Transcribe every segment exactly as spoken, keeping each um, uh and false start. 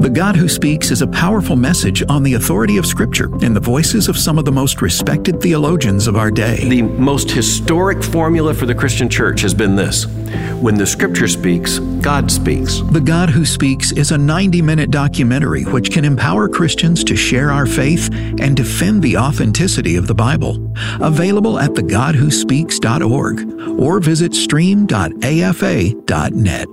The God Who Speaks is a powerful message on the authority of Scripture in the voices of some of the most respected theologians of our day. The most historic formula for the Christian church has been this: when the Scripture speaks, God speaks. The God Who Speaks is a ninety-minute documentary which can empower Christians to share our faith and defend the authenticity of the Bible. Available at the god who speaks dot org or visit stream dot a f a dot net.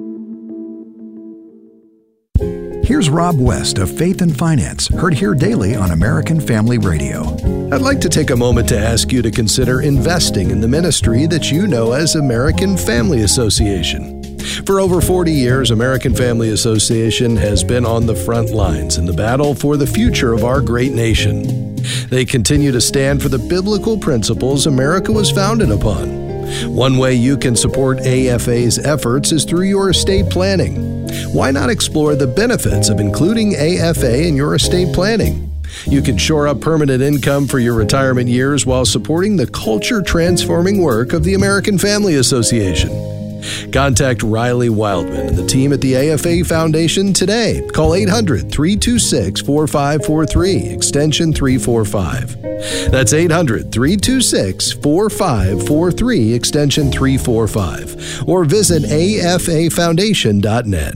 Here's Rob West of Faith and Finance, heard here daily on American Family Radio. I'd like to take a moment to ask you to consider investing in the ministry that you know as American Family Association. For over forty years, American Family Association has been on the front lines in the battle for the future of our great nation. They continue to stand for the biblical principles America was founded upon. One way you can support A F A's efforts is through your estate planning. Why not explore the benefits of including A F A in your estate planning? You can shore up permanent income for your retirement years while supporting the culture-transforming work of the American Family Association. Contact Riley Wildman and the team at the A F A Foundation today. Call eight hundred, three two six, four five four three, extension three forty-five. That's eight hundred, three two six, four five four three, extension three forty-five. Or visit a f a foundation dot net.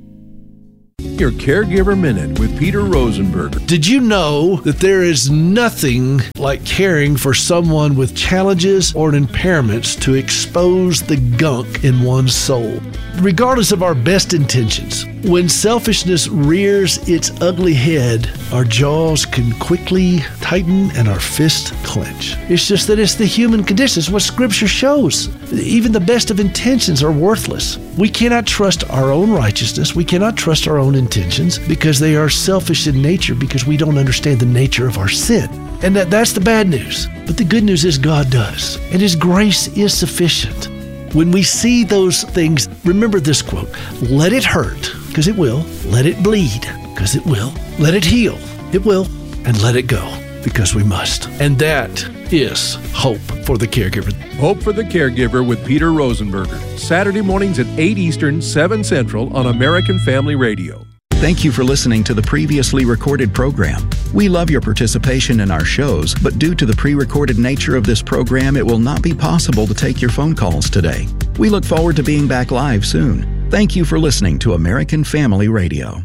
Your Caregiver Minute with Peter Rosenberger. Did you know that there is nothing like caring for someone with challenges or impairments to expose the gunk in one's soul? Regardless of our best intentions, when selfishness rears its ugly head, our jaws can quickly tighten and our fists clench. It's just that it's the human condition. It's what Scripture shows. Even the best of intentions are worthless. We cannot trust our own righteousness. We cannot trust our own intentions because they are selfish in nature, because we don't understand the nature of our sin. And that, that's the bad news. But the good news is God does. And His grace is sufficient. When we see those things, remember this quote: let it hurt, because it will. Let it bleed, because it will. Let it heal, it will. And let it go, because we must. And that is hope for the caregiver. Hope for the Caregiver with Peter Rosenberger. Saturday mornings at eight Eastern, seven Central on American Family Radio. Thank you for listening to the previously recorded program. We love your participation in our shows, but due to the pre-recorded nature of this program, it will not be possible to take your phone calls today. We look forward to being back live soon. Thank you for listening to American Family Radio.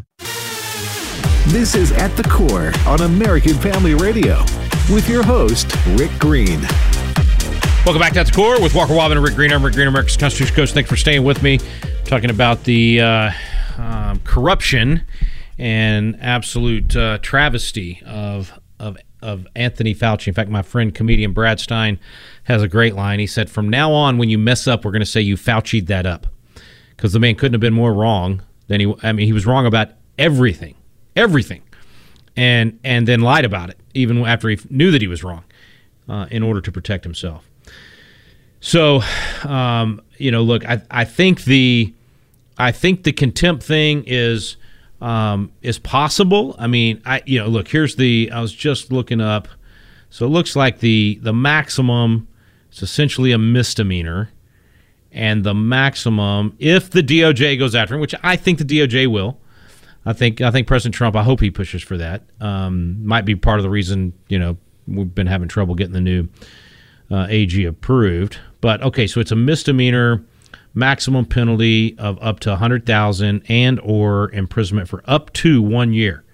This is At the Core on American Family Radio with your host, Rick Green. Welcome back to At the Core with Walker Wobben and Rick Green. I'm Rick Green, America's Constitution Coach. Thanks for staying with me. Talking about the uh, um, corruption and absolute uh, travesty of, of of Anthony Fauci. In fact, my friend comedian Brad Stein has a great line. He said, "From now on, when you mess up, we're going to say you Fauci'd that up," because the man couldn't have been more wrong than he. I mean, he was wrong about everything, everything, and and then lied about it even after he knew that he was wrong, uh, in order to protect himself. So, um, you know, look, I I think the I think the contempt thing is um, is possible. I mean, I you know, look, here's the I was just looking up. So it looks like the the maximum is essentially a misdemeanor, and the maximum, if the D O J goes after him, which I think the D O J will. I think I think President Trump, I hope he pushes for that. Um, might be part of the reason, you know, we've been having trouble getting the new uh, A G approved. But okay, so it's a misdemeanor, maximum penalty of up to one hundred thousand dollars and or imprisonment for up to one year.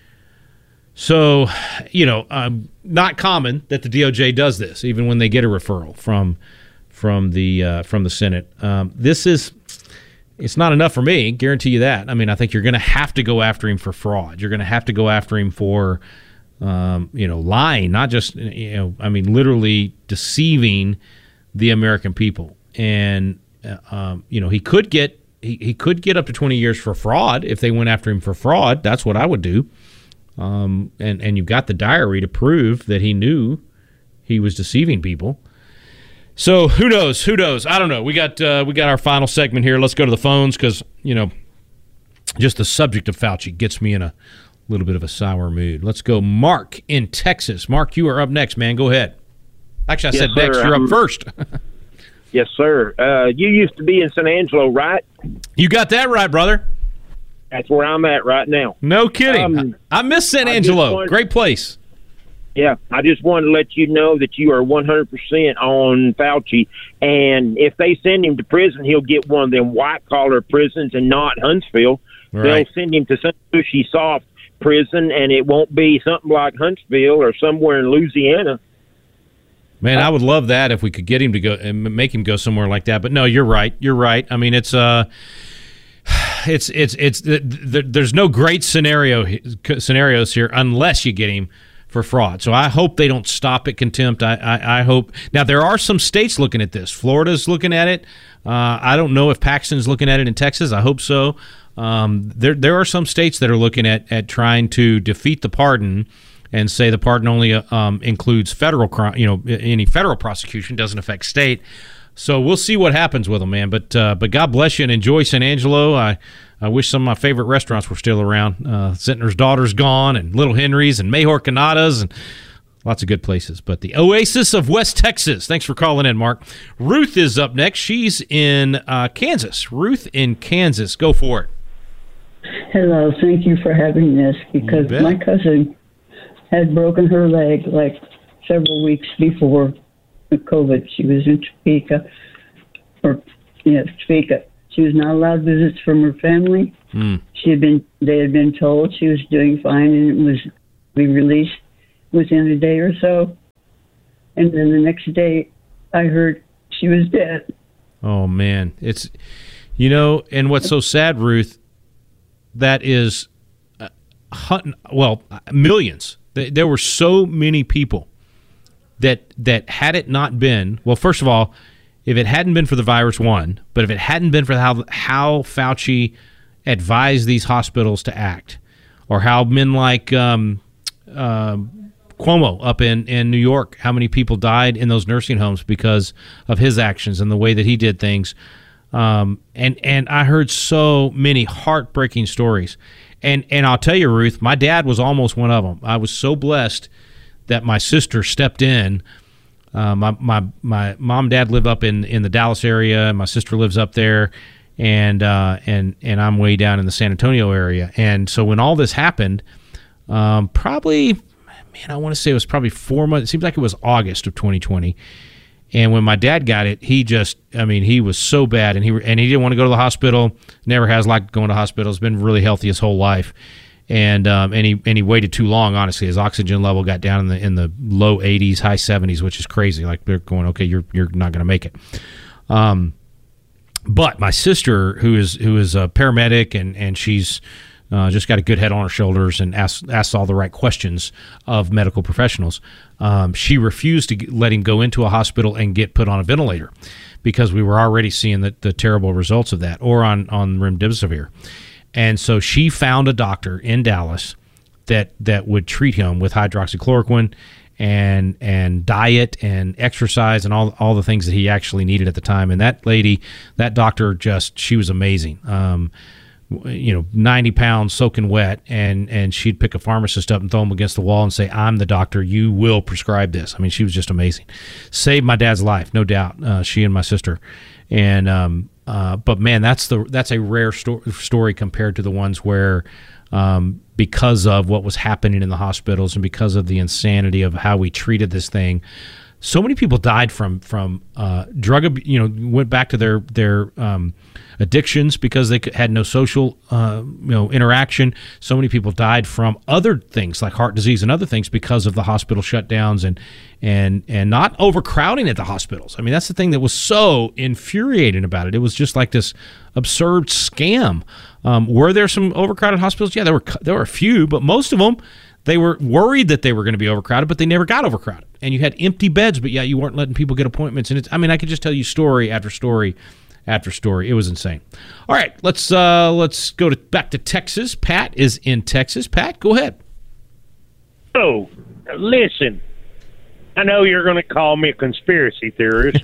So, you know, um, not common that the D O J does this, even when they get a referral from from the uh, from the Senate. Um, this is it's not enough for me, guarantee you that. I mean, I think you're going to have to go after him for fraud. You're going to have to go after him for um, you know, lying, not just, you know, I mean, literally deceiving the American people. And uh, um, you know, he could get he, he could get up to twenty years for fraud if they went after him for fraud. That's what I would do. Um, and and you've got the diary to prove that he knew he was deceiving people. So who knows? Who knows? I don't know. We got uh, we got our final segment here. Let's go to the phones because, you know, just the subject of Fauci gets me in a little bit of a sour mood. Let's go, Mark in Texas. Mark, you are up next, man. Go ahead. Actually, I yes, said sir. next. You're um, up first. Yes, sir. Uh, you used to be in San Angelo, right? You got that right, brother. That's where I'm at right now. No kidding. Um, I miss San I Angelo. wanted, Great place. Yeah, I just wanted to let you know that you are one hundred percent on Fauci, and if they send him to prison, he'll get one of them white-collar prisons and not Huntsville. Right. They'll send him to some cushy soft prison, and it won't be something like Huntsville or somewhere in Louisiana. Man, I would love that if we could get him to go and make him go somewhere like that. But no, you're right. You're right. I mean, it's uh, it's it's it's there's no great scenario scenarios here unless you get him for fraud. So I hope they don't stop at contempt. I I, I hope now there are some states looking at this. Florida's looking at it. Uh, I don't know if Paxton's looking at it in Texas. I hope so. Um, there there are some states that are looking at at trying to defeat the pardon and say the pardon only um, includes federal crime, you know, any federal prosecution, doesn't affect state. So we'll see what happens with them, man. But uh, but God bless you and enjoy San Angelo. I, I wish some of my favorite restaurants were still around. Uh, Zentner's Daughter's gone, and Little Henry's, and Mayhor Canadas, and lots of good places. But the oasis of West Texas. Thanks for calling in, Mark. Ruth is up next. She's in uh, Kansas. Ruth in Kansas. Go for it. Hello. Thank you for having this, because my cousin had broken her leg like several weeks before the COVID. She was in Topeka, or yeah, Topeka. She was not allowed visits from her family. Mm. She had been, they had been told she was doing fine, and it was be released within a day or so. And then the next day, I heard she was dead. Oh man, it's you know, and what's so sad, Ruth, that is, uh, hun- well, millions. There were so many people that that had it not been, well, first of all, if it hadn't been for the virus, one, but if it hadn't been for how how Fauci advised these hospitals to act, or how men like um, uh, Cuomo up in, in New York, how many people died in those nursing homes because of his actions and the way that he did things. Um, and, and I heard so many heartbreaking stories. And and I'll tell you, Ruth, my dad was almost one of them. I was so blessed that my sister stepped in. Uh, my my my mom and dad live up in, in the Dallas area, and my sister lives up there, and uh, and and I'm way down in the San Antonio area. And so when all this happened, um, probably, man, I want to say it was probably four months. It seems like it was August of twenty twenty. And when my dad got it, he just, I mean, he was so bad, and he and he didn't want to go to the hospital. Never has liked going to hospitals. Been really healthy his whole life, and um, and he and he waited too long. Honestly, his oxygen level got down in the in the low eighties, high seventies, which is crazy. Like they're going, okay, you're you're not going to make it. Um, but my sister, who is who is a paramedic, and and she's Uh, just got a good head on her shoulders and asks, asks all the right questions of medical professionals. Um, she refused to get, let him go into a hospital and get put on a ventilator because we were already seeing the, the terrible results of that, or on, on remdesivir. And so she found a doctor in Dallas that, that would treat him with hydroxychloroquine and and diet and exercise and all all the things that he actually needed at the time. And that lady, that doctor, just, she was amazing. Um you know, ninety pounds soaking wet, and, and she'd pick a pharmacist up and throw him against the wall and say, I'm the doctor, you will prescribe this. I mean, she was just amazing. Saved my dad's life, no doubt, uh, she and my sister. And, um, uh, but man, that's the, that's a rare sto- story compared to the ones where, um, because of what was happening in the hospitals and because of the insanity of how we treated this thing, so many people died from, from, uh, drug, ab- you know, went back to their, their, um, addictions because they had no social, uh, you know, interaction. So many people died from other things like heart disease and other things because of the hospital shutdowns and and and not overcrowding at the hospitals. I mean, that's the thing that was so infuriating about it. It was just like this absurd scam. Um, were there some overcrowded hospitals? Yeah, there were. There were a few, but most of them, they were worried that they were going to be overcrowded, but they never got overcrowded. And you had empty beds, but yeah, you weren't letting people get appointments. And it's, I mean, I could just tell you story after story after story. It was insane. All right, let's uh, let's go to back to Texas. Pat is in Texas. Pat, go ahead. Oh, listen, I know you're going to call me a conspiracy theorist,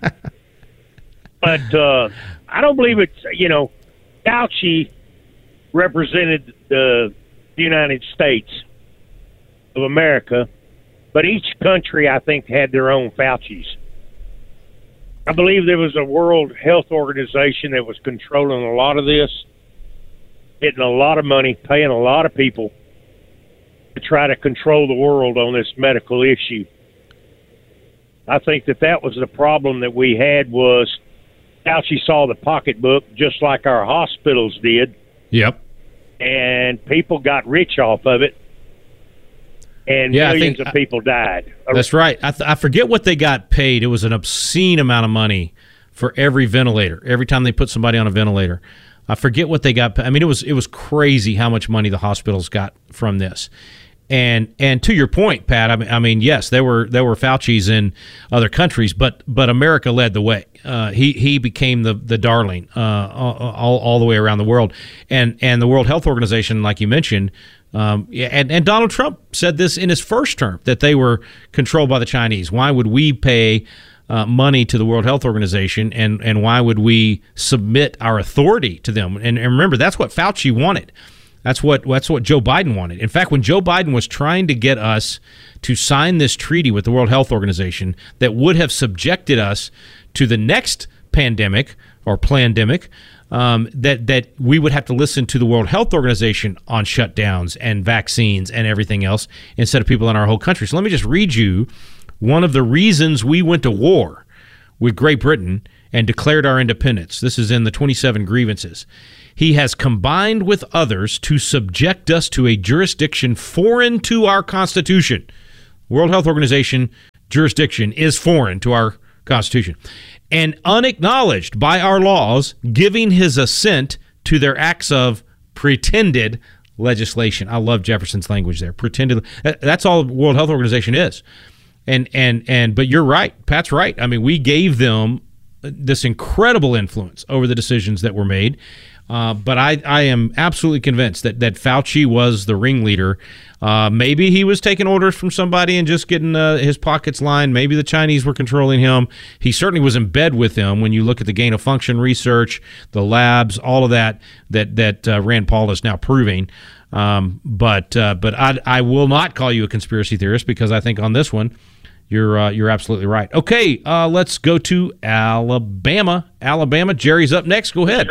but uh, I don't believe it's, you know, Fauci represented the United States of America, but each country, I think, had their own Faucis. I believe there was a World Health Organization that was controlling a lot of this. getting a lot of money, paying a lot of people to try to control the world on this medical issue. I think that that was the problem that we had was Fauci saw the pocketbook just like our hospitals did. Yep. And people got rich off of it. And yeah, millions think, of people died. That's right. I, th- I forget what they got paid. It was an obscene amount of money for every ventilator, every time they put somebody on a ventilator. I forget what they got. I mean, it was it was crazy how much money the hospitals got from this. And and to your point, Pat, I mean, I mean, yes, there were there were Fauci's in other countries, but but America led the way. Uh, he he became the the darling uh, all all the way around the world, and and the World Health Organization, like you mentioned, um, and and Donald Trump said this in his first term that they were controlled by the Chinese. Why would we pay uh, money to the World Health Organization, and and why would we submit our authority to them? And, and remember, that's what Fauci wanted. That's what that's what Joe Biden wanted. In fact, when Joe Biden was trying to get us to sign this treaty with the World Health Organization that would have subjected us to the next pandemic or plandemic, um, that that we would have to listen to the World Health Organization on shutdowns and vaccines and everything else instead of people in our whole country. So let me just read you one of the reasons we went to war with Great Britain and declared our independence. This is in the twenty-seven grievances. He has combined with others to subject us to a jurisdiction foreign to our Constitution. World Health Organization jurisdiction is foreign to our Constitution and unacknowledged by our laws, giving his assent to their acts of pretended legislation. I love Jefferson's language there. Pretended. That's all the World Health Organization is. And and and but you're right. Pat's right. I mean, we gave them this incredible influence over the decisions that were made. Uh, but I, I am absolutely convinced that, that Fauci was the ringleader. Uh, maybe he was taking orders from somebody and just getting uh, his pockets lined. Maybe the Chinese were controlling him. He certainly was in bed with them when you look at the gain of function research, the labs, all of that that that uh, Rand Paul is now proving. Um, but uh, but I, I will not call you a conspiracy theorist because I think on this one, You're uh, you're absolutely right. Okay, uh, let's go to Alabama. Alabama, Jerry's up next. Go ahead.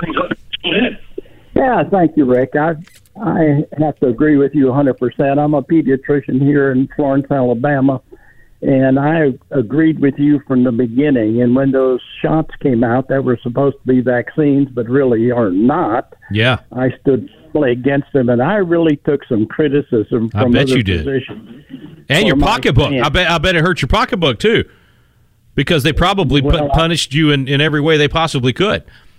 Yeah, thank you, Rick. I I have to agree with you one hundred percent. I'm a pediatrician here in Florence, Alabama, and I agreed with you from the beginning. And when those shots came out that were supposed to be vaccines but really are not, yeah, I stood fully against them, and I really took some criticism from I bet other you did. physicians. And your pocketbook. I bet I bet it hurt your pocketbook too, because they probably well, pu- punished you in, in every way they possibly could.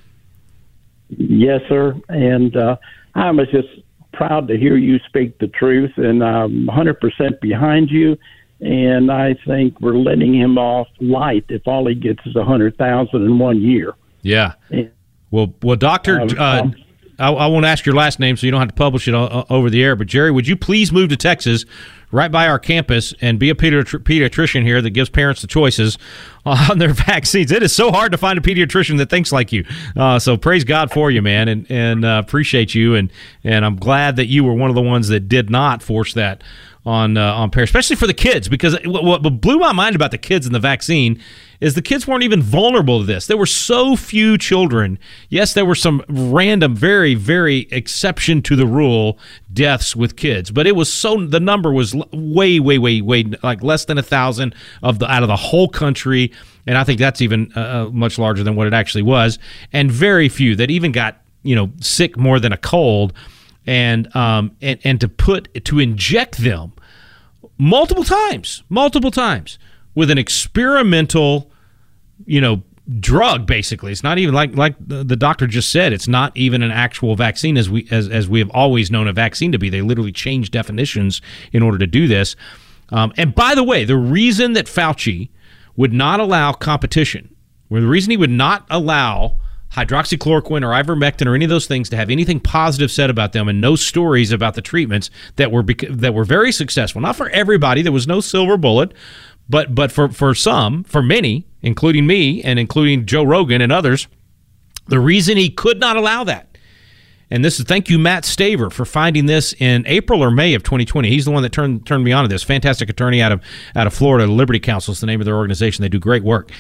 Yes, sir. And uh, I was just proud to hear you speak the truth, and I'm one hundred percent behind you. And I think we're letting him off light if all he gets is one hundred thousand in one year. Yeah. And, well, well, Doctor, um, uh, um, I, I won't ask your last name, so you don't have to publish it o- over the air. But Jerry, would you please move to Texas, right by our campus, and be a pediatri- pediatrician here that gives parents the choices on their vaccines? It is so hard to find a pediatrician that thinks like you. Uh, so praise God for you, man, and and uh, appreciate you, and and I'm glad that you were one of the ones that did not force that on uh, on parents, especially for the kids, because what, what blew my mind about the kids and the vaccine is the kids weren't even vulnerable to this. There were so few children. Yes, there were some random, very, very exception to the rule deaths with kids, but it was so the number was way, way, way, way like less than a thousand of the out of the whole country, and I think that's even uh, much larger than what it actually was, and very few that even got you know sick more than a cold, and um and and to put to inject them multiple times, multiple times. with an experimental, you know, drug. Basically, it's not even like like the, the doctor just said. It's not even an actual vaccine as we as as we have always known a vaccine to be. They literally changed definitions in order to do this. Um, and by the way, the reason that Fauci would not allow competition, or the reason he would not allow hydroxychloroquine or ivermectin or any of those things to have anything positive said about them, and no stories about the treatments that were bec- that were very successful. Not for everybody. There was no silver bullet. But but for, for some, for many, including me and including Joe Rogan and others, the reason he could not allow that, and this is thank you, Matt Staver, for finding this in April or May of twenty twenty. He's the one that turned turned me on to this. Fantastic attorney out of out of Florida, Liberty Counsel is the name of their organization. They do great work.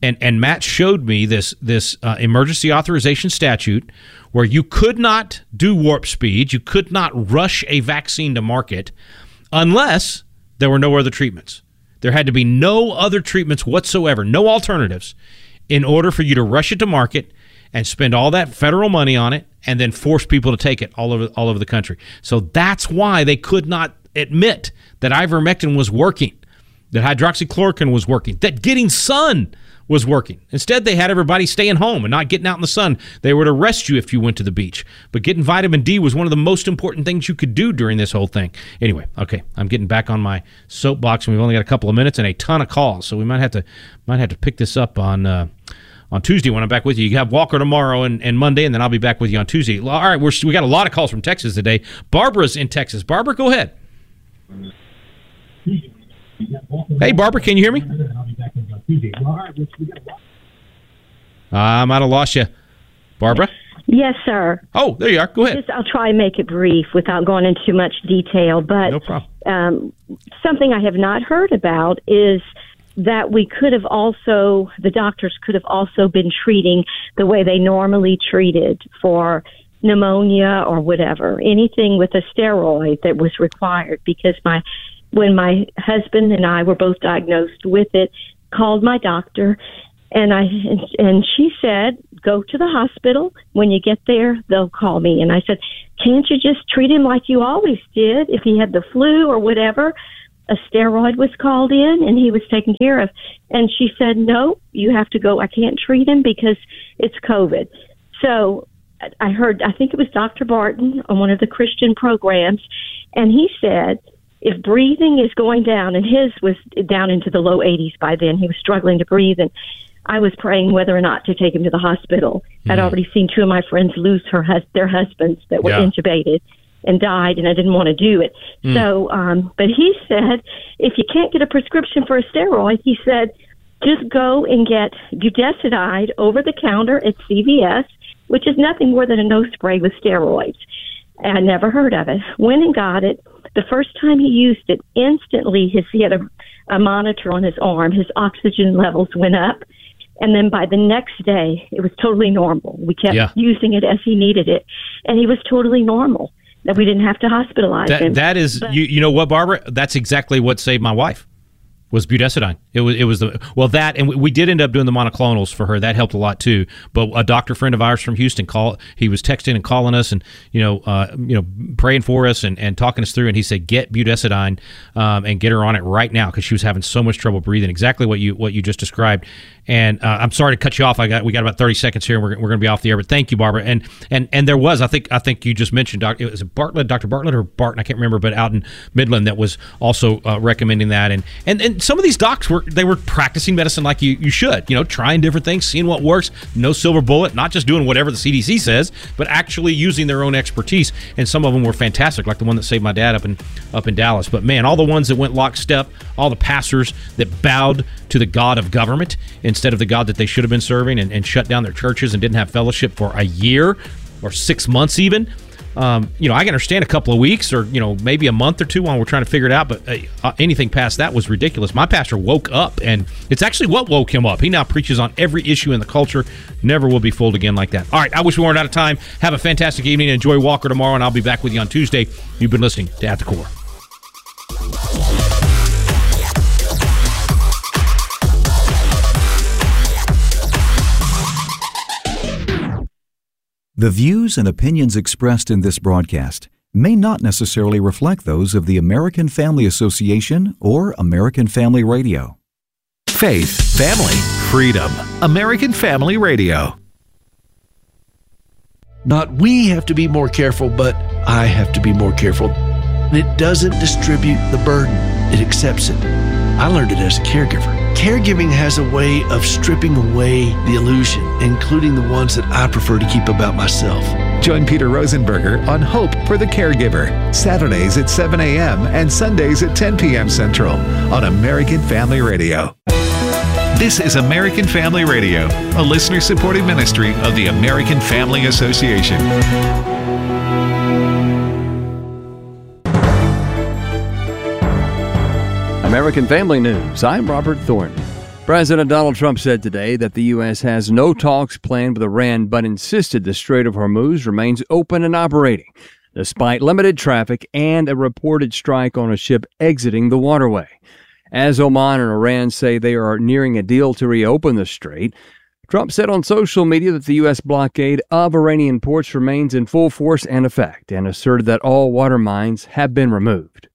and and Matt showed me this this uh, emergency authorization statute where you could not do warp speed, you could not rush a vaccine to market unless there were no other treatments. There had to be no other treatments whatsoever, no alternatives, in order for you to rush it to market and spend all that federal money on it and then force people to take it all over all over the country. So that's why they could not admit that ivermectin was working, that hydroxychloroquine was working, that getting sun was working. Instead, they had everybody staying home and not getting out in the sun. They would arrest you if you went to the beach. But getting vitamin D was one of the most important things you could do during this whole thing. Anyway, okay, I'm getting back on my soapbox, and we've only got a couple of minutes and a ton of calls, so we might have to might have to pick this up on uh, on Tuesday when I'm back with you. You have Walker tomorrow and, and Monday, and then I'll be back with you on Tuesday. All right, we're, we got a lot of calls from Texas today. Barbara's in Texas. Barbara, go ahead. Hey, Barbara, can you hear me? I might have lost you. Barbara? Yes, sir. Oh, there you are. Go ahead. Just, I'll try and make it brief without going into too much detail. But no problem. Um, something I have not heard about is that we could have also, the doctors could have also been treating the way they normally treated for pneumonia or whatever, anything with a steroid that was required, because my when my husband and I were both diagnosed with it, called my doctor, and I and she said, go to the hospital. When you get there, they'll call me. And I said, can't you just treat him like you always did? If he had the flu or whatever, a steroid was called in and he was taken care of. And she said, no, you have to go. I can't treat him because it's COVID. So I heard, I think it was Doctor Barton on one of the Christian programs, and he said, if breathing is going down, and his was down into the low eighties by then, he was struggling to breathe, and I was praying whether or not to take him to the hospital. Mm. I'd already seen two of my friends lose her hus- their husbands that were yeah. intubated and died, and I didn't want to do it. Mm. So, um, but he said, if you can't get a prescription for a steroid, he said, just go and get budesonide over the counter at C V S, which is nothing more than a nose spray with steroids. And I never heard of it. Went and got it. The first time he used it, instantly his he had a, a monitor on his arm. His oxygen levels went up. And then by the next day, it was totally normal. We kept yeah. using it as he needed it. And he was totally normal. That we didn't have to hospitalize that, him. That is, but, you, you know what, Barbara? That's exactly what saved my wife. Was budesonide. It was it was the well that and we, we did end up doing the monoclonals for her. That helped a lot too. But a doctor friend of ours from Houston called. He was texting and calling us and you know uh, you know praying for us and, and talking us through. And he said get budesonide um, and get her on it right now because she was having so much trouble breathing. Exactly what you what you just described. And uh, I'm sorry to cut you off. I got we got about thirty seconds here. And we're we're going to be off the air. But thank you, Barbara. And and and there was I think I think you just mentioned Doc, it was Bartlett, Doctor Bartlett or Barton. I can't remember. But out in Midland that was also uh, recommending that. And and and some of these docs were they were practicing medicine like you, you should, you know, trying different things, seeing what works, no silver bullet, not just doing whatever the C D C says, but actually using their own expertise. And some of them were fantastic, like the one that saved my dad up in up in Dallas. But man, all the ones that went lockstep, all the pastors that bowed to the God of government instead of the God that they should have been serving and, and shut down their churches and didn't have fellowship for a year or six months even. Um, you know, I can understand a couple of weeks or, you know, maybe a month or two while we're trying to figure it out, but uh, anything past that was ridiculous. My pastor woke up, and it's actually what woke him up. He now preaches on every issue in the culture. Never will be fooled again like that. All right, I wish we weren't out of time. Have a fantastic evening. Enjoy Walker tomorrow, and I'll be back with you on Tuesday. You've been listening to At the Core. The views and opinions expressed in this broadcast may not necessarily reflect those of the American Family Association or American Family Radio. Faith, family, freedom. American Family Radio. Not we have to be more careful, but I have to be more careful. It doesn't distribute the burden. It accepts it. I learned it as a caregiver. Caregiving has a way of stripping away the illusion, including the ones that I prefer to keep about myself. Join Peter Rosenberger on Hope for the Caregiver, Saturdays at seven a.m. and Sundays at ten p.m. Central on American Family Radio. This is American Family Radio, a listener-supported ministry of the American Family Association. American Family News. I'm Robert Thornton. President Donald Trump said today that the U S has no talks planned with Iran, but insisted the Strait of Hormuz remains open and operating, despite limited traffic and a reported strike on a ship exiting the waterway. As Oman and Iran say they are nearing a deal to reopen the strait, Trump said on social media that the U S blockade of Iranian ports remains in full force and effect, and asserted that all water mines have been removed.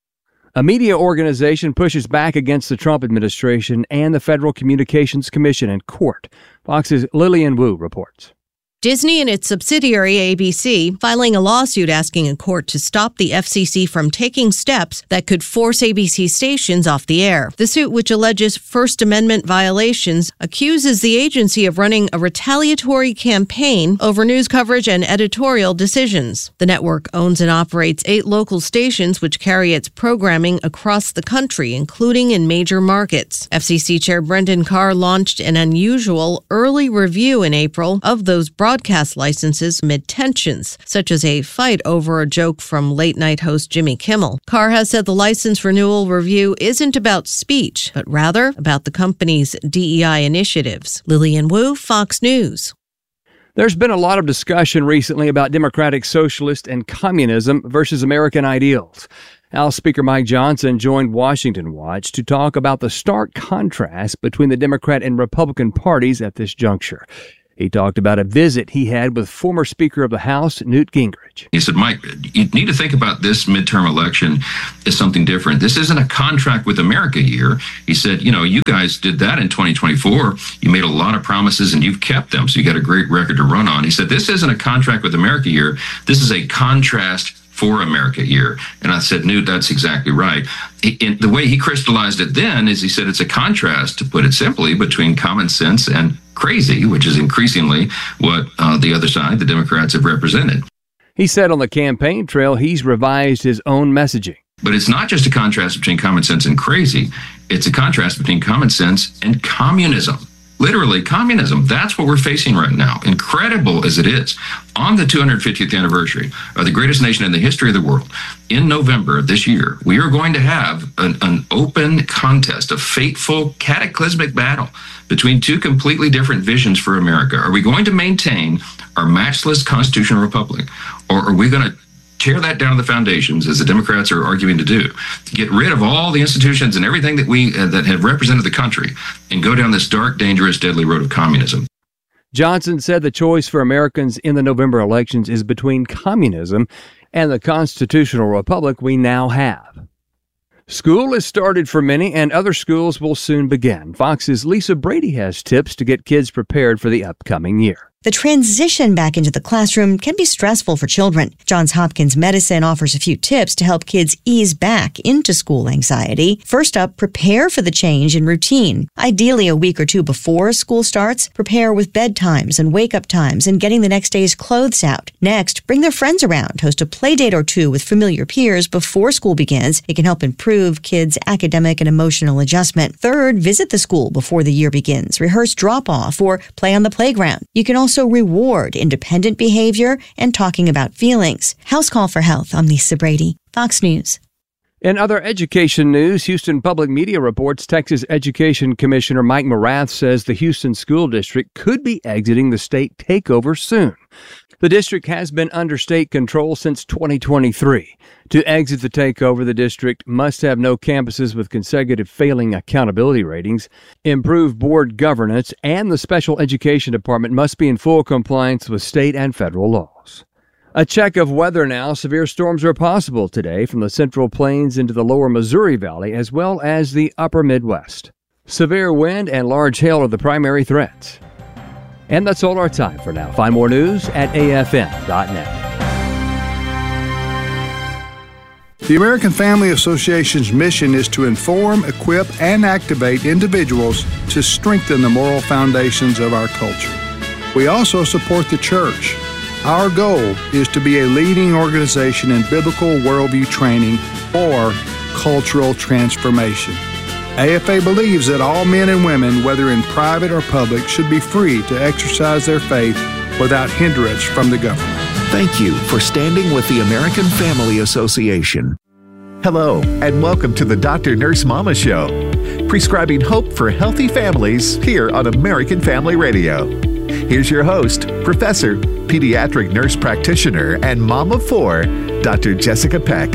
A media organization pushes back against the Trump administration and the Federal Communications Commission in court. Fox's Lillian Wu reports. Disney and its subsidiary A B C filing a lawsuit asking a court to stop the F C C from taking steps that could force A B C stations off the air. The suit, which alleges First Amendment violations, accuses the agency of running a retaliatory campaign over news coverage and editorial decisions. The network owns and operates eight local stations which carry its programming across the country, including in major markets. F C C Chair Brendan Carr launched an unusual early review in April of those broadcasts broadcast licenses amid tensions, such as a fight over a joke from late-night host Jimmy Kimmel. Carr has said the license renewal review isn't about speech, but rather about the company's D E I initiatives. Lillian Wu, Fox News. There's been a lot of discussion recently about democratic socialist and communism versus American ideals. House Speaker Mike Johnson joined Washington Watch to talk about the stark contrast between the Democrat and Republican parties at this juncture. He talked about a visit he had with former Speaker of the House, Newt Gingrich. He said, Mike, you need to think about this midterm election as something different. This isn't a contract with America year. He said, you know, you guys did that in twenty twenty-four. You made a lot of promises and you've kept them, so you got a great record to run on. He said, this isn't a contract with America year. This is a contrast for America year. And I said, Newt, that's exactly right. He, in, the way he crystallized it then is he said it's a contrast, to put it simply, between common sense and crazy, which is increasingly what uh, the other side, the Democrats, have represented. He said on the campaign trail he's revised his own messaging. But it's not just a contrast between common sense and crazy. It's a contrast between common sense and communism. Literally, communism. That's what we're facing right now. Incredible as it is. On the two hundred fiftieth anniversary of the greatest nation in the history of the world, in November of this year, we are going to have an, an open contest, a fateful, cataclysmic battle between two completely different visions for America. Are we going to maintain our matchless constitutional republic, or are we going to tear that down to the foundations, as the Democrats are arguing to do, to get rid of all the institutions and everything that we uh, that have represented the country and go down this dark, dangerous, deadly road of communism? Johnson said the choice for Americans in the November elections is between communism and the constitutional republic we now have. School has started for many, and other schools will soon begin. Fox's Lisa Brady has tips to get kids prepared for the upcoming year. The transition back into the classroom can be stressful for children. Johns Hopkins Medicine offers a few tips to help kids ease back into school anxiety. First up, prepare for the change in routine. Ideally, a week or two before school starts, prepare with bedtimes and wake-up times and getting the next day's clothes out. Next, bring their friends around. Host a play date or two with familiar peers before school begins. It can help improve kids' academic and emotional adjustment. Third, visit the school before the year begins. Rehearse drop-off or play on the playground. You can also Also reward independent behavior and talking about feelings. House Call for Health. I'm Lisa Brady, Fox News. In other education news, Houston Public Media reports Texas Education Commissioner Mike Morath says the Houston School District could be exiting the state takeover soon. The district has been under state control since twenty twenty-three. To exit the takeover, the district must have no campuses with consecutive failing accountability ratings, improve board governance, and the special education department must be in full compliance with state and federal laws. A check of weather now. Severe storms are possible today from the Central Plains into the lower Missouri Valley as well as the upper Midwest. Severe wind and large hail are the primary threats. And that's all our time for now. Find more news at A F M dot net. The American Family Association's mission is to inform, equip, and activate individuals to strengthen the moral foundations of our culture. We also support the church. Our goal is to be a leading organization in biblical worldview training for cultural transformation. A F A believes that all men and women, whether in private or public, should be free to exercise their faith without hindrance from the government. Thank you for standing with the American Family Association. Hello, and welcome to the Doctor Nurse Mama Show. prescribing hope for healthy families here on American Family Radio. Here's your host, Professor, Pediatric Nurse Practitioner, and Mom of Four, Doctor Jessica Peck.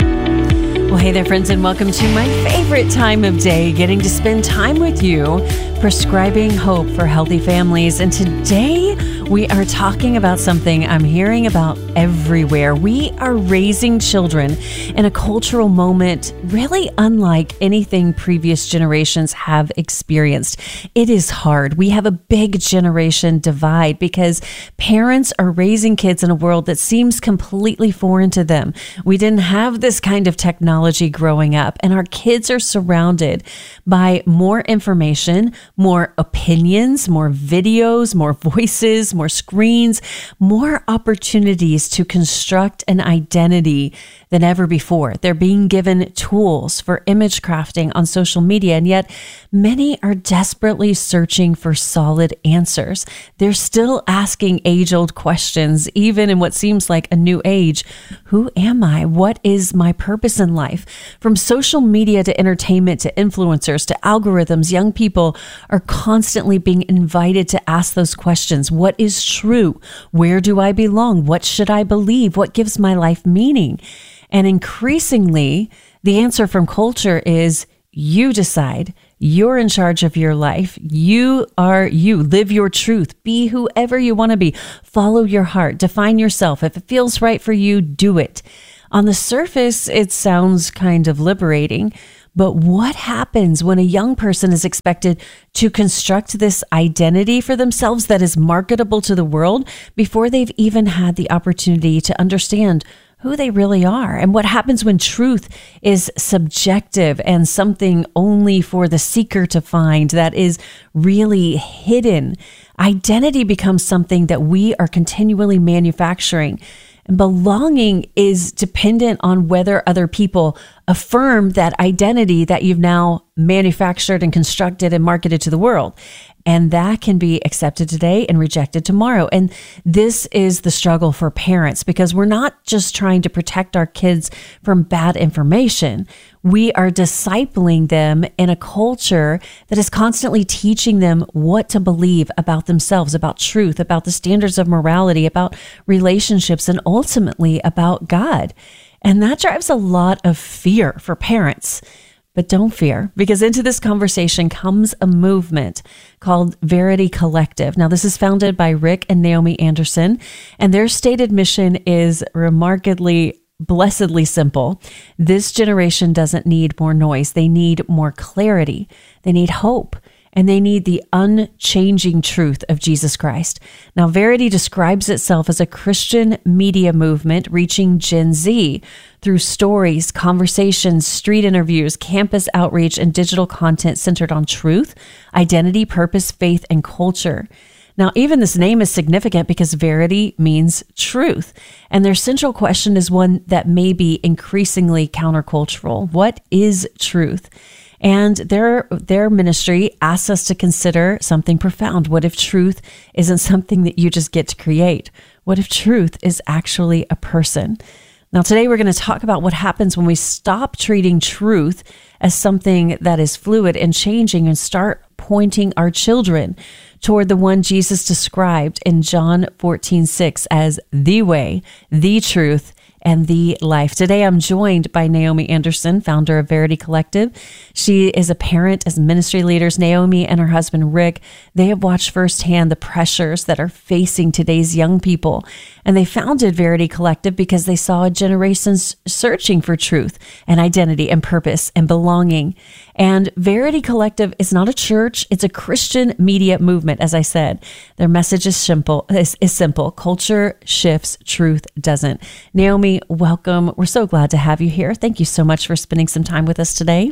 Well, hey there, friends, and welcome to my favorite time of day, getting to spend time with you, prescribing hope for healthy families. And today we are talking about something I'm hearing about everywhere. We are raising children in a cultural moment really unlike anything previous generations have experienced. It is hard. We have a big generation divide because parents are raising kids in a world that seems completely foreign to them. We didn't have this kind of technology growing up, and our kids are surrounded by more information, more opinions, more videos, more voices, more screens, more opportunities to construct an identity than ever before. They're being given tools for image crafting on social media, and yet many are desperately searching for solid answers. They're still asking age-old questions, even in what seems like a new age. Who am I? What is my purpose in life? From social media to entertainment to influencers to algorithms, young people are constantly being invited to ask those questions. What is true? Where do I belong? What should I believe? What gives my life meaning? And increasingly, the answer from culture is you decide. You're in charge of your life. You are you. Live your truth. Be whoever you want to be. Follow your heart. Define yourself. If it feels right for you, do it. On the surface, it sounds kind of liberating. But what happens when a young person is expected to construct this identity for themselves that is marketable to the world before they've even had the opportunity to understand who they really are? And what happens when truth is subjective and something only for the seeker to find that is really hidden? Identity becomes something that we are continually manufacturing. And belonging is dependent on whether other people affirm that identity that you've now manufactured and constructed and marketed to the world. And that can be accepted today and rejected tomorrow. And this is the struggle for parents, because we're not just trying to protect our kids from bad information. We are discipling them in a culture that is constantly teaching them what to believe about themselves, about truth, about the standards of morality, about relationships, and ultimately about God. And that drives a lot of fear for parents. But don't fear, because into this conversation comes a movement called Verity Collective. Now, this is founded by Rick and Naomi Anderson, and their stated mission is remarkably, blessedly simple. This generation doesn't need more noise. They need more clarity. They need hope. And they need the unchanging truth of Jesus Christ. Now, Verity describes itself as a Christian media movement reaching Gen Z through stories, conversations, street interviews, campus outreach, and digital content centered on truth, identity, purpose, faith, and culture. Now, even this name is significant because Verity means truth. And their central question is one that may be increasingly countercultural. What is truth? And their their ministry asks us to consider something profound. What if truth isn't something that you just get to create? What if truth is actually a person? Now, today we're going to talk about what happens when we stop treating truth as something that is fluid and changing and start pointing our children toward the one Jesus described in John fourteen six as the way, the truth, and the life. Today, I'm joined by Naomi Anderson, founder of Verity Collective. She is a parent as ministry leaders. Naomi and her husband, Rick, they have watched firsthand the pressures that are facing today's young people. And they founded Verity Collective because they saw a generation searching for truth and identity and purpose and belonging. And Verity Collective is not a church. It's a Christian media movement, as I said. Their message is simple. Is, is simple. Culture shifts, truth doesn't. Naomi, welcome. We're so glad to have you here. Thank you so much for spending some time with us today.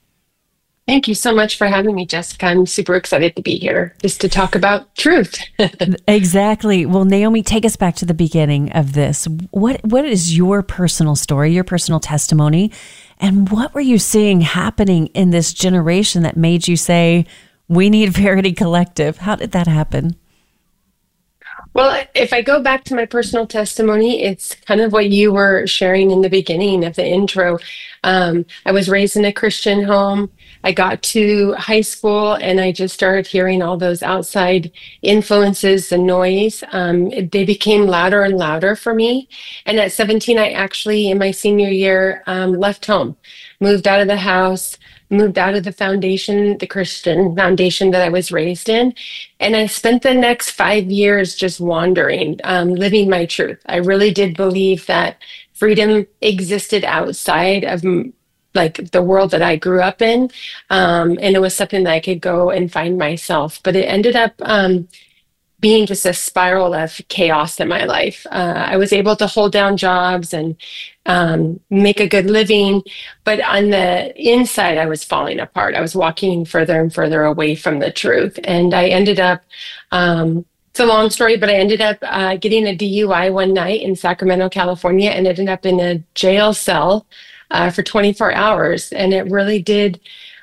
Thank you so much for having me, Jessica. I'm super excited to be here just to talk about truth. Exactly. Well, Naomi, take us back to the beginning of this. What What is your personal story, your personal testimony, and what were you seeing happening in this generation that made you say, we need Verity Collective? How did that happen? Well, if I go back to my personal testimony, it's kind of what you were sharing in the beginning of the intro. Um, I was raised in a Christian home. I got to high school and I just started hearing all those outside influences, the noise. Um, it- they became louder and louder for me. And at seventeen, I actually, in my senior year, um, left home, moved out of the house, moved out of the foundation, the Christian foundation that I was raised in. And I spent the next five years just wandering, um, living my truth. I really did believe that freedom existed outside of m- like the world that I grew up in. Um, and it was something that I could go and find myself. But it ended up um, being just a spiral of chaos in my life. Uh, I was able to hold down jobs and um, make a good living, but on the inside, I was falling apart. I was walking further and further away from the truth. And I ended up, um, it's a long story, but I ended up uh, getting a D U I one night in Sacramento, California, and ended up in a jail cell uh, for twenty-four hours. And it really did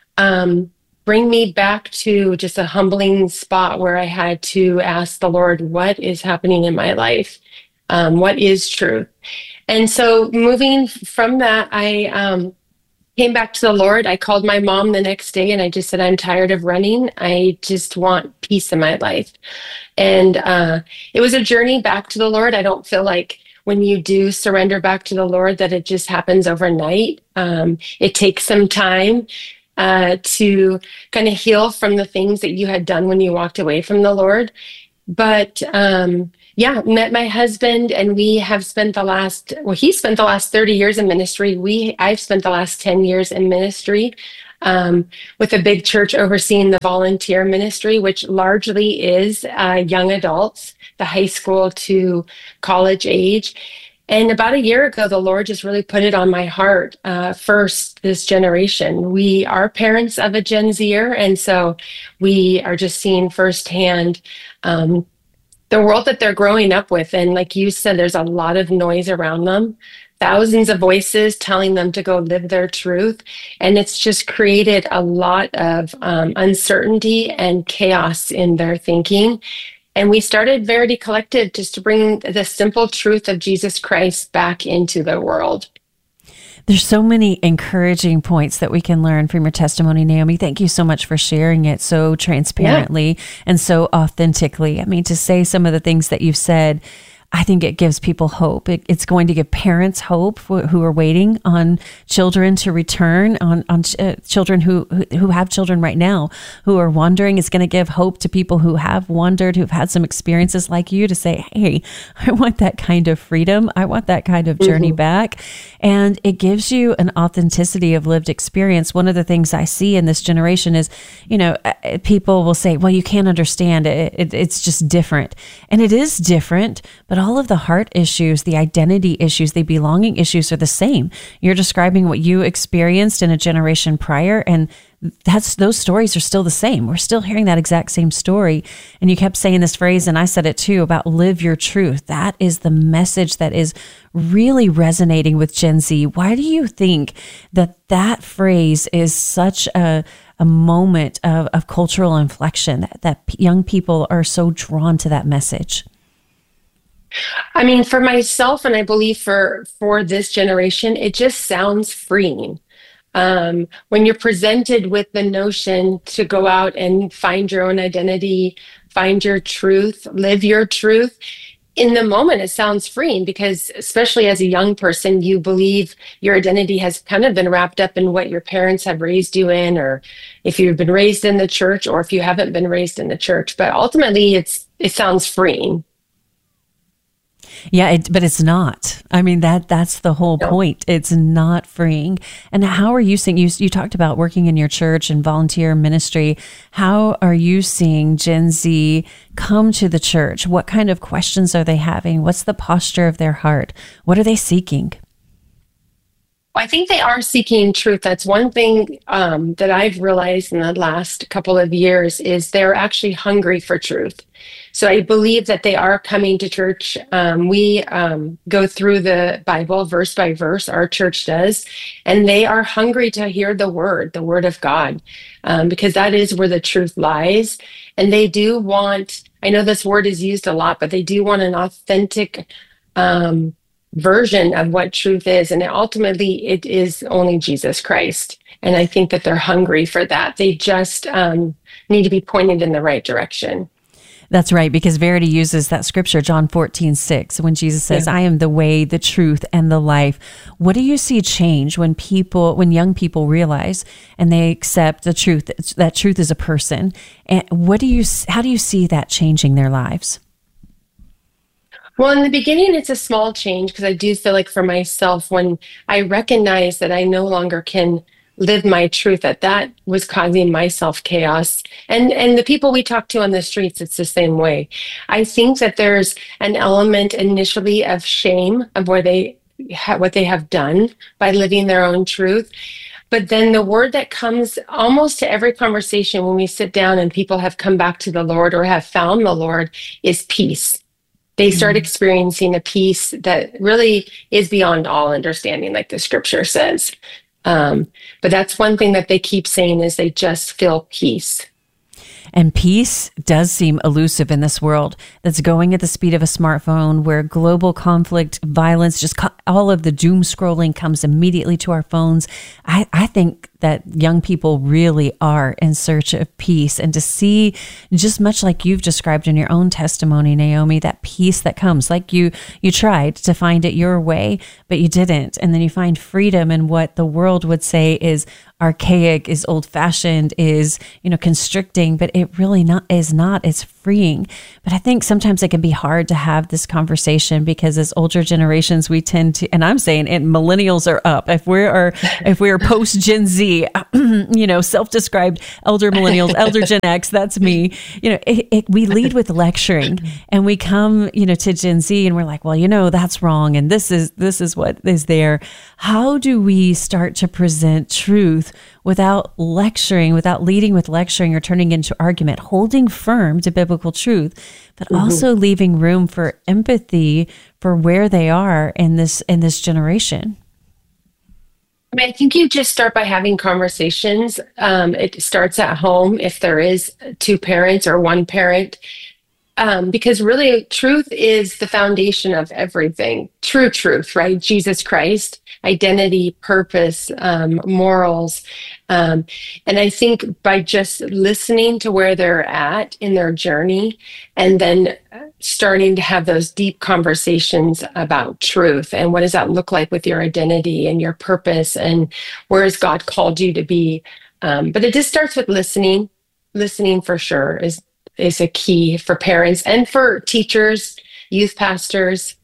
um, bring me back to just a humbling spot where I had to ask the Lord, what is happening in my life? Um, what is truth? And so moving from that, I um, came back to the Lord. I called my mom the next day and I just said, I'm tired of running. I just want peace in my life. And uh, it was a journey back to the Lord. I don't feel like when you do surrender back to the Lord that it just happens overnight. Um, it takes some time uh, to kind of heal from the things that you had done when you walked away from the Lord. But um, yeah, met my husband and we have spent the last, well, he spent the last thirty years in ministry. We, I've spent the last ten years in ministry um, with a big church overseeing the volunteer ministry, which largely is uh, young adults, the high school to college age. And about a year ago, the Lord just really put it on my heart. Uh, first, this generation, we are parents of a Gen Zer. And so we are just seeing firsthand um, the world that they're growing up with. And like you said, there's a lot of noise around them, thousands of voices telling them to go live their truth. And it's just created a lot of um, uncertainty and chaos in their thinking. And we started Verity Collective just to bring the simple truth of Jesus Christ back into the world. There's so many encouraging points that we can learn from your testimony, Naomi. Thank you so much for sharing it so transparently yeah. and so authentically. I mean, to say some of the things that you've said, I think it gives people hope. It, it's going to give parents hope who, who are waiting on children to return, on, on ch- uh, children who, who who have children right now who are wandering. It's going to give hope to people who have wandered, who've had some experiences like you to say, hey, I want that kind of freedom. I want that kind of journey mm-hmm. back. And it gives you an authenticity of lived experience. One of the things I see in this generation is, you know, people will say, well, you can't understand it. it it's just different. And it is different, but all of the heart issues, the identity issues, the belonging issues are the same. You're describing what you experienced in a generation prior, and that's those stories are still the same. We're still hearing that exact same story. And you kept saying this phrase, and I said it too, about live your truth. That is the message that is really resonating with Gen Z. Why do you think that that phrase is such a a moment of, of cultural inflection, that, that young people are so drawn to that message? I mean, for myself, and I believe for for this generation, it just sounds freeing. Um, when you're presented with the notion to go out and find your own identity, find your truth, live your truth, in the moment, it sounds freeing because, especially as a young person, you believe your identity has kind of been wrapped up in what your parents have raised you in, or if you've been raised in the church, or if you haven't been raised in the church. But ultimately, it's it sounds freeing. Yeah, it, but it's not. I mean, that that's the whole no. point. It's not freeing. And how are you seeing, you, you talked about working in your church and volunteer ministry. How are you seeing Gen Z come to the church? What kind of questions are they having? What's the posture of their heart? What are they seeking? I think they are seeking truth. That's one thing um, that I've realized in the last couple of years is they're actually hungry for truth. So I believe that they are coming to church. Um, we um, go through the Bible verse by verse, our church does, and they are hungry to hear the word, the word of God, um, because that is where the truth lies. And they do want, I know this word is used a lot, but they do want an authentic um, version of what truth is. And ultimately, it is only Jesus Christ. And I think that they're hungry for that. They just um, need to be pointed in the right direction. That's right, because Verity uses that scripture, John fourteen six, when Jesus says, yeah. I am the way, the truth, and the life. What do you see change when people, when young people realize and they accept the truth, that truth is a person? And what do you, how do you see that changing their lives? Well, in the beginning, it's a small change, because I do feel like for myself, when I recognize that I no longer can live my truth, that that was causing myself chaos, and and the people we talk to on the streets, it's the same way. I think that there's an element initially of shame of where they ha- what they have done by living their own truth, but then the word that comes almost to every conversation when we sit down and people have come back to the Lord or have found the Lord is peace. They start experiencing a peace that really is beyond all understanding, like the scripture says. Um, but that's one thing that they keep saying is they just feel peace. And peace does seem elusive in this world that's going at the speed of a smartphone, where global conflict, violence, just co- all of the doom scrolling comes immediately to our phones. I, I think that young people really are in search of peace, and to see, just much like you've described in your own testimony, Naomi, that peace that comes, like you, you tried to find it your way, but you didn't. And then you find freedom in what the world would say is archaic, is old fashioned, is, you know, constricting, but it really not is not, it's freeing. But I think sometimes it can be hard to have this conversation, because as older generations, we tend to, and I'm saying, and millennials are up. If we are, if we are post Gen Z, you know, self-described elder millennials, elder Gen X, that's me. You know, it, it, we lead with lecturing, and we come, you know, to Gen Z, and we're like, well, you know, that's wrong, and this is this is what is there. How do we start to present truth without lecturing, without leading with lecturing or turning into argument, holding firm to biblical truth, but mm-hmm. also leaving room for empathy for where they are in this in this generation? I mean, I think you just start by having conversations. Um, it starts at home if there is two parents or one parent, um, because really truth is the foundation of everything. True truth, right? Jesus Christ, identity, purpose, um, morals. Um, and I think by just listening to where they're at in their journey, and then starting to have those deep conversations about truth and what does that look like with your identity and your purpose, and where has God called you to be. Um, but it just starts with listening. Listening for sure is is a key for parents and for teachers, youth pastors.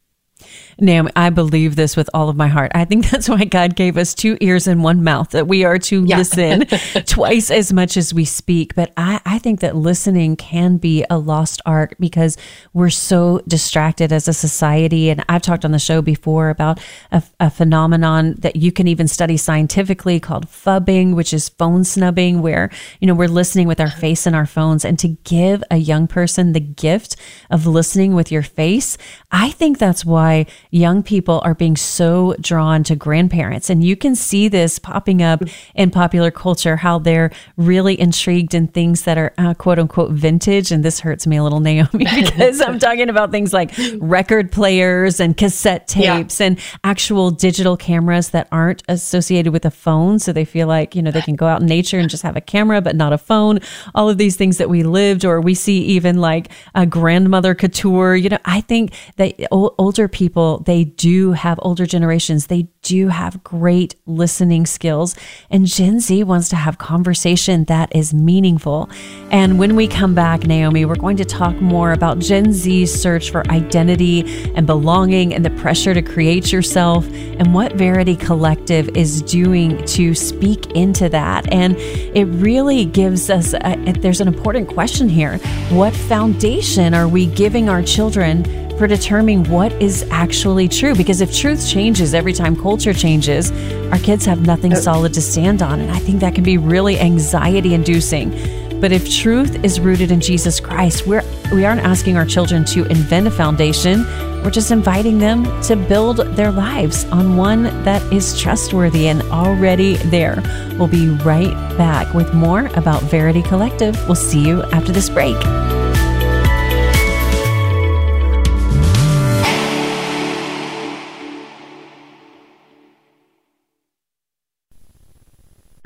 Naomi, I believe this with all of my heart. I think that's why God gave us two ears and one mouth, that we are to yeah. listen twice as much as we speak. But I, I think that listening can be a lost art, because we're so distracted as a society. And I've talked on the show before about a, a phenomenon that you can even study scientifically called phubbing, which is phone snubbing, where, you know, we're listening with our face in our phones. And to give a young person the gift of listening with your face, I think that's why young people are being so drawn to grandparents. And you can see this popping up in popular culture, how they're really intrigued in things that are uh, quote unquote vintage. And this hurts me a little, Naomi, because I'm talking about things like record players and cassette tapes yeah. and actual digital cameras that aren't associated with a phone. So they feel like, you know, they can go out in nature and just have a camera, but not a phone. All of these things that we lived, or we see even like a grandmother couture. You know, I think that o- older people, they do have, older generations, they do have great listening skills. And Gen Z wants to have conversation that is meaningful. And when we come back, Naomi, we're going to talk more about Gen Z's search for identity and belonging and the pressure to create yourself, and what Verity Collective is doing to speak into that. And it really gives us, a, there's an important question here. What foundation are we giving our children for determining what is actually true? Because if truth changes every time culture changes, our kids have nothing solid to stand on. And I think that can be really anxiety inducing. But if truth is rooted in Jesus Christ, we're, we aren't asking our children to invent a foundation. We're just inviting them to build their lives on one that is trustworthy and already there. We'll be right back with more about Verity Collective. We'll see you after this break.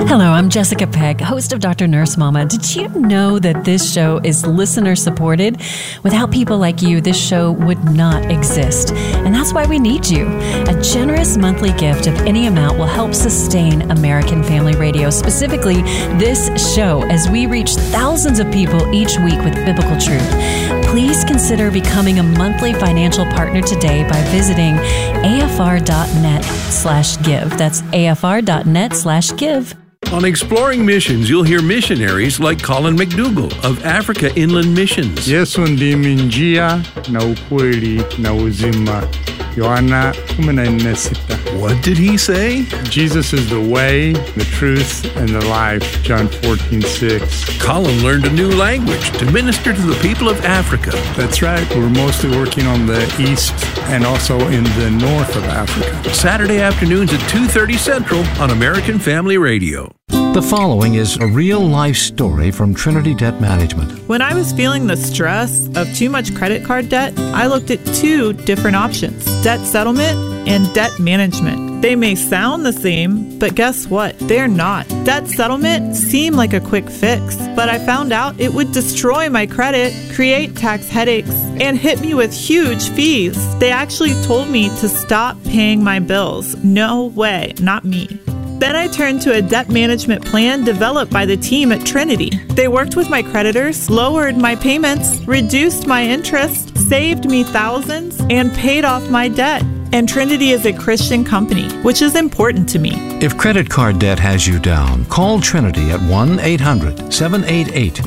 Hello, I'm Jessica Peck, host of Doctor Nurse Mama. Did you know that this show is listener supported? Without people like you, this show would not exist. And that's why we need you. A generous monthly gift of any amount will help sustain American Family Radio, specifically this show, as we reach thousands of people each week with biblical truth. Please consider becoming a monthly financial partner today by visiting afr.net slash give. That's afr.net slash give. On Exploring Missions, you'll hear missionaries like Colin McDougall of Africa Inland Missions. Yesu ndimi njia na ukweli na uzima. Yohana kumi na nne sita. What did he say? Jesus is the way, the truth, and the life. John fourteen six. Colin learned a new language to minister to the people of Africa. That's right. We're mostly working on the east and also in the north of Africa. Saturday afternoons at two thirty Central on American Family Radio. The following is a real-life story from Trinity Debt Management. When I was feeling the stress of too much credit card debt, I looked at two different options: debt settlement and debt management. They may sound the same, but guess what? They're not. Debt settlement seemed like a quick fix, but I found out it would destroy my credit, create tax headaches, and hit me with huge fees. They actually told me to stop paying my bills. No way, not me. Then I turned to a debt management plan developed by the team at Trinity. They worked with my creditors, lowered my payments, reduced my interest, saved me thousands, and paid off my debt. And Trinity is a Christian company, which is important to me. If credit card debt has you down, call Trinity at one eight hundred seven eight eight